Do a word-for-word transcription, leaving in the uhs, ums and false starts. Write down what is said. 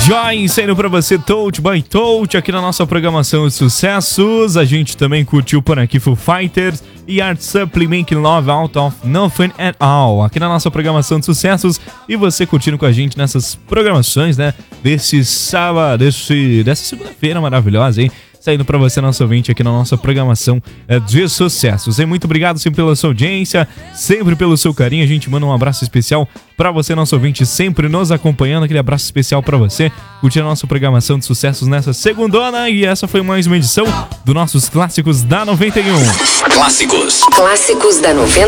Joy, saindo pra você, Touch by Touch, aqui na nossa programação de sucessos. A gente também curtiu por aqui Foo Fighters e Art Supplement Love Out of Nothing at All, aqui na nossa programação de sucessos. E você curtindo com a gente nessas programações, né, desse sábado, desse, dessa segunda-feira maravilhosa, hein? Saindo pra você, nosso ouvinte, aqui na nossa programação de sucessos. E muito obrigado sempre pela sua audiência, sempre pelo seu carinho. A gente manda um abraço especial pra você, nosso ouvinte, sempre nos acompanhando. Aquele abraço especial pra você, curtindo a nossa programação de sucessos nessa segundona. E essa foi mais uma edição dos nossos Clássicos da noventa e um. Clássicos. Clássicos da noventa.